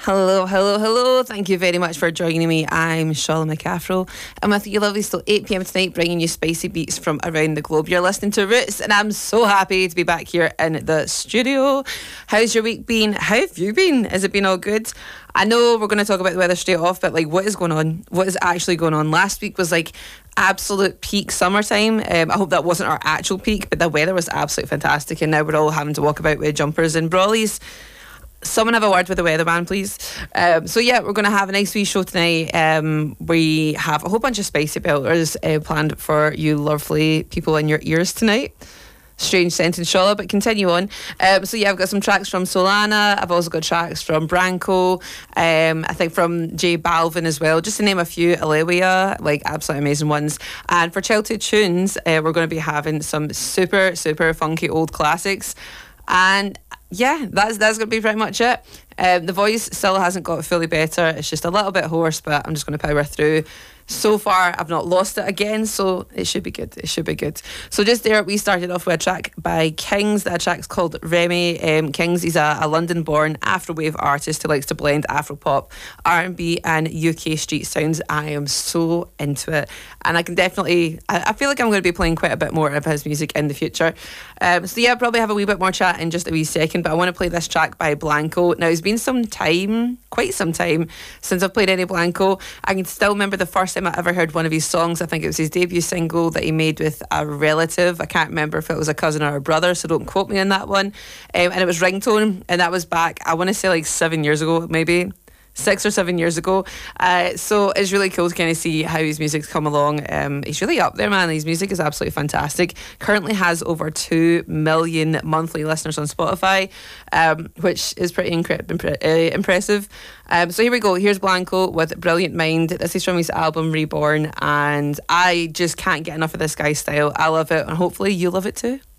Hello, hello, hello. Thank you very much for joining me. I'm Charlotte McCaffrell. I'm with you lovely till 8 p.m. tonight, bringing you spicy beats from around the globe. You're listening to Roots, and I'm so happy to be back here in the studio. How's your week been? How have you been? Has it been all good? I know we're going to talk about the weather straight off, but like, what is going on? What is actually going on? Last week was like absolute peak summertime. I hope that wasn't our actual peak, but the weather was absolutely fantastic, and now we're all having to walk about with jumpers and brollies. Someone have a word with the weatherman, please. So yeah, we're going to have a nice wee show tonight. We have a whole bunch of spicy belters planned for you lovely people in your ears tonight. Strange sentence, Shola, but continue on. So yeah, I've got some tracks from Solana. I've also got tracks from Branko. I think from J Balvin as well, just to name a few. Alewia, like absolutely amazing ones. And for Childhood Tunes, we're going to be having some super, super funky old classics. And yeah, that's going to be pretty much it. The voice still hasn't got fully better. It's just a little bit hoarse, but I'm just going to power through. So far, I've not lost it again, so it should be good. It should be good. So just there, we started off with a track by Kings. That track's called Remy. Kings, he's a London-born Afrowave artist who likes to blend Afropop, R&B and UK street sounds. I am so into it. And I can definitely, I feel like I'm going to be playing quite a bit more of his music in the future. So yeah, I'll probably have a wee bit more chat in just a wee second, but I want to play this track by Blanco. Now, it's been some time, quite some time, since I've played any Blanco. I can still remember the first time I ever heard one of his songs. I think it was his debut single that he made with a relative. I can't remember if it was a cousin or a brother, so don't quote me on that one. And it was Ringtone, and that was back, I want to say like 7 years ago, maybe 6 or 7 years ago. So it's really cool to kind of see how his music's come along. He's really up there, man. His music is absolutely fantastic. Currently has over 2 million monthly listeners on Spotify, which is pretty impressive. So here we go. Here's Blanco with Brilliant Mind. This is from his album Reborn, and I just can't get enough of this guy's style. I love it, and hopefully you love it too.